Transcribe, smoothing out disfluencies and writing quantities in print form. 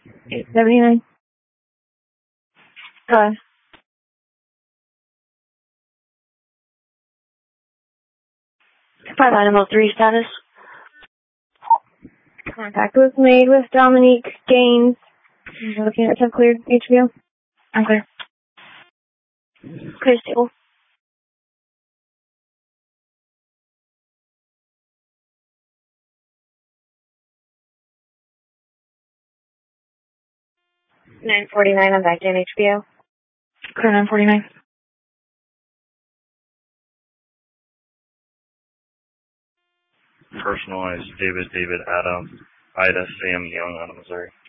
879. Five Animal 3 status. Contact was made with Dominique Gaines. I'm looking at some cleared HBO. I'm clear. Clear stable. $949 on back in HBO. Clear 949. Personalized David Adam, Ida Sam Young out of Missouri.